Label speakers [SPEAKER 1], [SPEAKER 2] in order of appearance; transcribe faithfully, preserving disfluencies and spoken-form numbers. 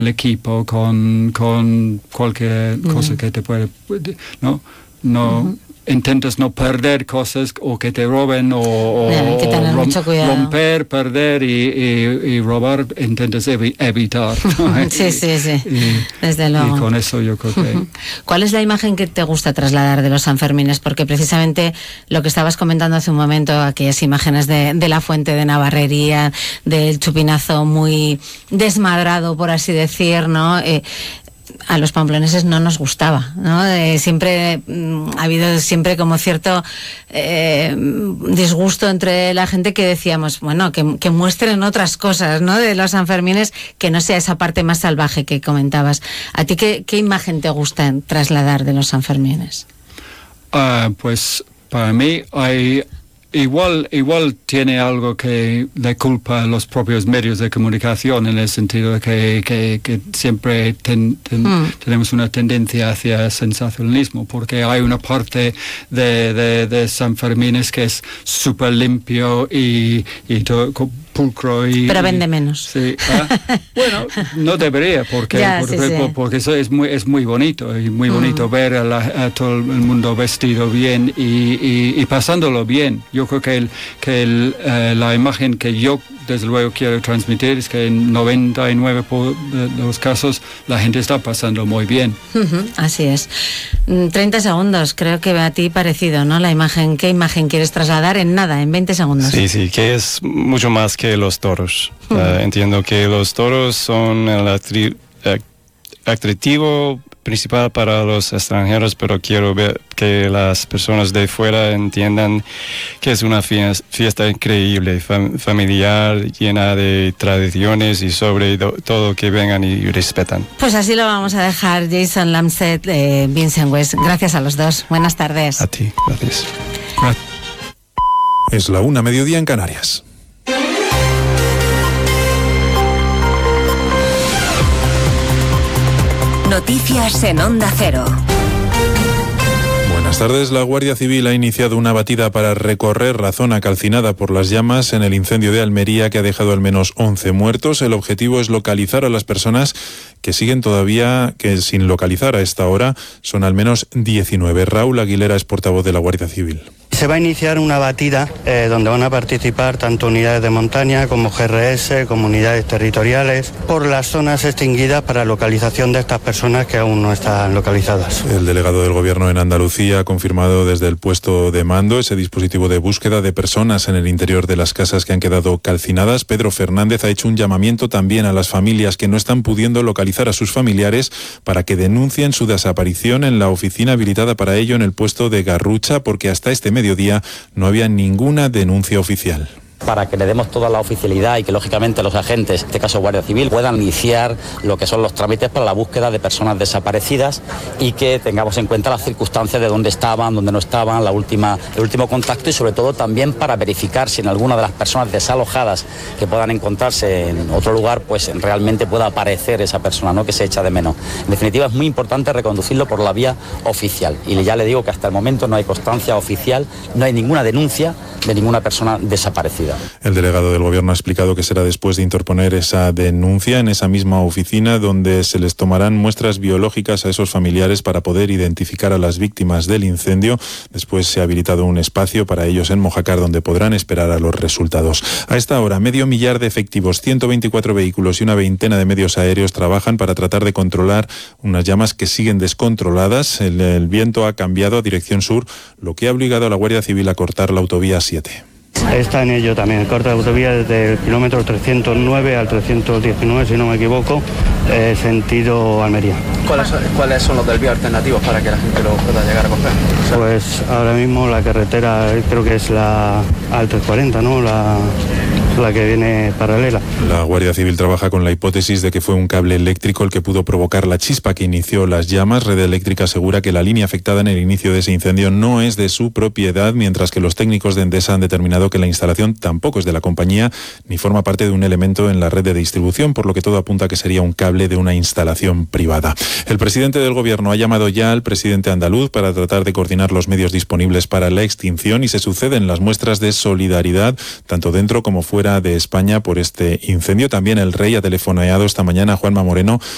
[SPEAKER 1] el equipo con, con cualquier uh-huh. cosa que te puede, ¿no? No uh-huh. intentas no perder cosas o que te roben o, o,
[SPEAKER 2] hay que tener
[SPEAKER 1] rom,
[SPEAKER 2] mucho cuidado.
[SPEAKER 1] romper, perder y, y, y robar, intentas evi- evitar. ¿no?
[SPEAKER 2] sí,
[SPEAKER 1] y,
[SPEAKER 2] sí, sí,
[SPEAKER 1] y,
[SPEAKER 2] desde luego.
[SPEAKER 1] Y con eso yo creo que...
[SPEAKER 2] ¿Cuál es la imagen que te gusta trasladar de los Sanfermines? Porque precisamente lo que estabas comentando hace un momento, aquellas imágenes de, de la fuente de Navarrería, del chupinazo muy desmadrado, por así decir, ¿no? Eh, a los pamploneses no nos gustaba, ¿no? Eh, siempre mm, ha habido siempre como cierto eh, disgusto entre la gente que decíamos, bueno, que, que muestren otras cosas, ¿no? De los Sanfermines, que no sea esa parte más salvaje que comentabas. ¿A ti qué, qué imagen te gusta trasladar de los Sanfermines?
[SPEAKER 1] Uh, pues para mí hay... Igual, igual tiene algo que le culpa a los propios medios de comunicación, en el sentido de que, que, que siempre ten, ten, mm. tenemos una tendencia hacia el sensacionalismo, porque hay una parte de, de, de Sanfermines que es súper limpio y, y todo pulcro y...
[SPEAKER 2] Pero vende menos.
[SPEAKER 1] Sí, ¿ah? Bueno, no debería, porque,
[SPEAKER 2] ya,
[SPEAKER 1] porque,
[SPEAKER 2] sí, sí.
[SPEAKER 1] porque eso es muy, es muy bonito, y muy bonito mm. ver a, la, a todo el mundo vestido bien y, y, y pasándolo bien. Yo creo que, el, que el, uh, la imagen que yo desde luego quiero transmitir es que en noventa y nueve por ciento de los casos la gente está pasando muy bien.
[SPEAKER 2] Uh-huh, así es. treinta segundos, creo que a ti parecido, ¿no? La imagen, ¿qué imagen quieres trasladar en nada, en veinte segundos?
[SPEAKER 3] Sí, sí, que es mucho más que los toros. Uh-huh. Uh, entiendo que los toros son el atri- atractivo principal para los extranjeros, pero quiero ver que las personas de fuera entiendan que es una fiesta, fiesta increíble, fam- familiar, llena de tradiciones y sobre do- todo que vengan y respetan.
[SPEAKER 2] Pues así lo vamos a dejar. Jason Lamset, eh, Vincent West, gracias a los dos. Buenas tardes.
[SPEAKER 3] A ti, gracias.
[SPEAKER 4] Es la una, mediodía en Canarias.
[SPEAKER 5] Noticias en Onda Cero.
[SPEAKER 4] Buenas tardes. La Guardia Civil ha iniciado una batida para recorrer la zona calcinada por las llamas en el incendio de Almería, que ha dejado al menos once muertos. El objetivo es localizar a las personas que siguen todavía que sin localizar a esta hora. Son al menos diecinueve. Raúl Aguilera es portavoz de la Guardia Civil.
[SPEAKER 6] Se va a iniciar una batida eh, donde van a participar tanto unidades de montaña como G R S, como unidades territoriales, por las zonas extinguidas para localización de estas personas que aún no están localizadas.
[SPEAKER 4] El delegado del Gobierno en Andalucía ha confirmado desde el puesto de mando ese dispositivo de búsqueda de personas en el interior de las casas que han quedado calcinadas. Pedro Fernández ha hecho un llamamiento también a las familias que no están pudiendo localizar a sus familiares para que denuncien su desaparición en la oficina habilitada para ello en el puesto de Garrucha, porque hasta este mediodía no había ninguna denuncia oficial.
[SPEAKER 7] Para que le demos toda la oficialidad y que lógicamente los agentes, en este caso Guardia Civil, puedan iniciar lo que son los trámites para la búsqueda de personas desaparecidas y que tengamos en cuenta las circunstancias de dónde estaban, dónde no estaban, la última, el último contacto, y sobre todo también para verificar si en alguna de las personas desalojadas que puedan encontrarse en otro lugar, pues realmente pueda aparecer esa persona, ¿no?, que se echa de menos. En definitiva, es muy importante reconducirlo por la vía oficial, y ya le digo que hasta el momento no hay constancia oficial, no hay ninguna denuncia de ninguna persona desaparecida.
[SPEAKER 4] El delegado del Gobierno ha explicado que será después de interponer esa denuncia en esa misma oficina donde se les tomarán muestras biológicas a esos familiares para poder identificar a las víctimas del incendio. Después se ha habilitado un espacio para ellos en Mojácar donde podrán esperar a los resultados. A esta hora, medio millar de efectivos, ciento veinticuatro vehículos y una veintena de medios aéreos trabajan para tratar de controlar unas llamas que siguen descontroladas. El, el viento ha cambiado a dirección sur, lo que ha obligado a la Guardia Civil a cortar la autovía siete.
[SPEAKER 6] Está en ello también, el corte de autovía desde el kilómetro trescientos nueve al trescientos diecinueve, si no me equivoco, eh, sentido Almería.
[SPEAKER 8] ¿Cuáles, ¿Cuáles son los desvíos alternativos para que la gente lo pueda llegar a coger? O sea,
[SPEAKER 6] pues ahora mismo la carretera creo que es la A trescientos cuarenta, ¿no? La, la que viene paralela.
[SPEAKER 4] La Guardia Civil trabaja con la hipótesis de que fue un cable eléctrico el que pudo provocar la chispa que inició las llamas. Red Eléctrica asegura que la línea afectada en el inicio de ese incendio no es de su propiedad, mientras que los técnicos de Endesa han determinado que la instalación tampoco es de la compañía ni forma parte de un elemento en la red de distribución, por lo que todo apunta a que sería un cable de una instalación privada. El presidente del Gobierno ha llamado ya al presidente andaluz para tratar de coordinar los medios disponibles para la extinción, y se suceden las muestras de solidaridad tanto dentro como fuera de España por este incendio. También el rey ha telefoneado esta mañana a Juanma Moreno